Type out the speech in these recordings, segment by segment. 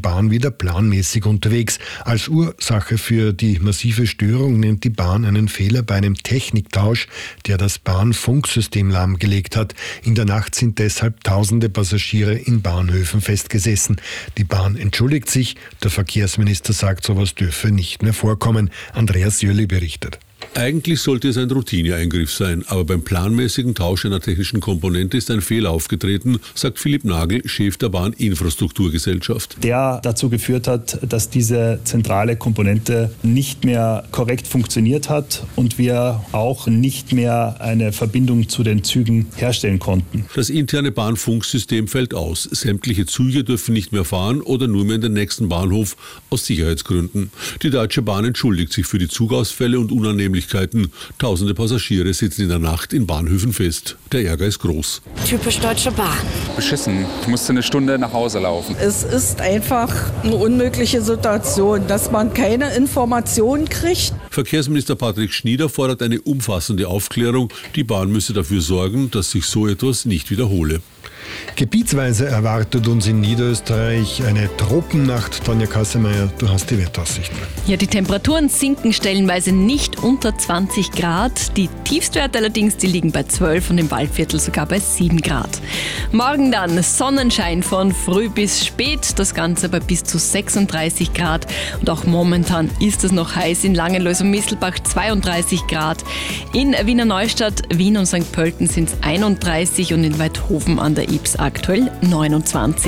Bahn wieder planmäßig unterwegs. Als Ursache für die massive Störung nennt die Bahn einen Fehler bei einem Techniktausch, der das Bahnfunksystem lahmgelegt hat. In der Nacht sind deshalb tausende Passagiere in Bahnhöfen festgesessen. Die Bahn entschuldigt sich. Der Verkehrsminister sagt, sowas dürfe nicht mehr vorkommen. Andreas Jöli berichtet. Eigentlich sollte es ein Routineeingriff sein, aber beim planmäßigen Tausch einer technischen Komponente ist ein Fehler aufgetreten, sagt Philipp Nagel, Chef der Bahninfrastrukturgesellschaft. Der dazu geführt hat, dass diese zentrale Komponente nicht mehr korrekt funktioniert hat und wir auch nicht mehr eine Verbindung zu den Zügen herstellen konnten. Das interne Bahnfunksystem fällt aus. Sämtliche Züge dürfen nicht mehr fahren oder nur mehr in den nächsten Bahnhof aus Sicherheitsgründen. Die Deutsche Bahn entschuldigt sich für die Zugausfälle und Unannehmlichkeiten. Tausende Passagiere sitzen in der Nacht in Bahnhöfen fest. Der Ärger ist groß. Typisch Deutsche Bahn. Beschissen. Ich musste eine Stunde nach Hause laufen. Es ist einfach eine unmögliche Situation, dass man keine Informationen kriegt. Verkehrsminister Patrick Schnieder fordert eine umfassende Aufklärung. Die Bahn müsse dafür sorgen, dass sich so etwas nicht wiederhole. Gebietsweise erwartet uns in Niederösterreich eine Tropennacht. Tanja Kassemeyer, du hast die Wetteraussichten. Ja, die Temperaturen sinken stellenweise nicht unter 20 Grad. Die Tiefstwerte allerdings, die liegen bei 12 und im Waldviertel sogar bei 7 Grad. Morgen dann Sonnenschein von früh bis spät, das Ganze bei bis zu 36 Grad. Und auch momentan ist es noch heiß in Langenlois und Misselbach 32 Grad. In Wiener Neustadt, Wien und St. Pölten sind es 31 und in Weidhofen an der Ibs aktuell 29.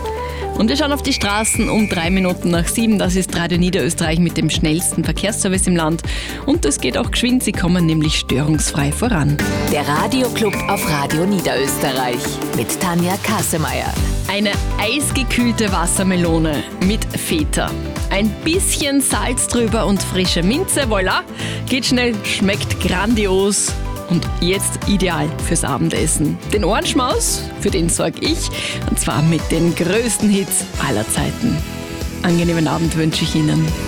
Und wir schauen auf die Straßen um 3 Minuten nach 7. Das ist Radio Niederösterreich mit dem schnellsten Verkehrsservice im Land. Und es geht auch geschwind, sie kommen nämlich störungsfrei voran. Der Radioclub auf Radio Niederösterreich mit Tanja Kassemeyer. Eine eisgekühlte Wassermelone mit Feta. Ein bisschen Salz drüber und frische Minze, voilà, geht schnell, schmeckt grandios. Und jetzt ideal fürs Abendessen. Den Ohrenschmaus, für den sorge ich, und zwar mit den größten Hits aller Zeiten. Angenehmen Abend wünsche ich Ihnen.